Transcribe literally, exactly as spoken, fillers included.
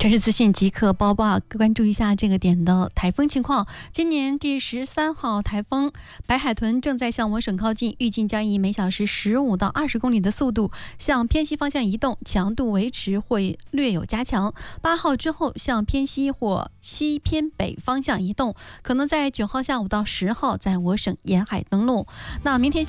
城市资讯即刻播报，关注一下这个点的台风情况。今年第十三号台风白海豚正在向我省靠近，预计将以每小时十五到二十公里的速度向偏西方向移动，强度维持会略有加强。八号之后向偏西或西偏北方向移动，可能在九号下午到十号在我省沿海登陆。那明天